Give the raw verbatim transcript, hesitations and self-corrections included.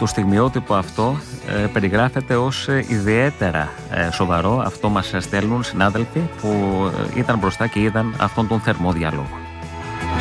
το στιγμιότυπο αυτό ε, περιγράφεται ως ε, ιδιαίτερα ε, σοβαρό. Αυτό μας στέλνουν συνάδελφοι που ε, ήταν μπροστά και είδαν αυτόν τον θερμό διάλογο.